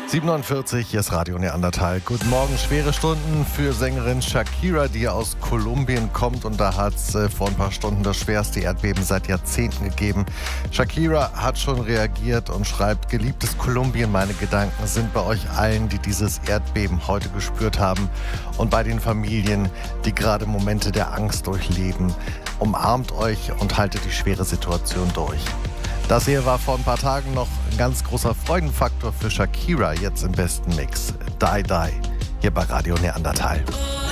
7:49, hier ist Radio Neandertal. Guten Morgen, schwere Stunden für Sängerin Shakira, die aus Kolumbien kommt. Und da hat es vor ein paar Stunden das schwerste Erdbeben seit Jahrzehnten gegeben. Shakira hat schon reagiert und schreibt: Geliebtes Kolumbien, meine Gedanken sind bei euch allen, die dieses Erdbeben heute gespürt haben, und bei den Familien, die gerade Momente der Angst durchleben. Umarmt euch und haltet die schwere Situation durch. Das hier war vor ein paar Tagen noch ein ganz großer Freudenfaktor für Shakira, jetzt im besten Mix. Die Die, hier bei Radio Neandertal.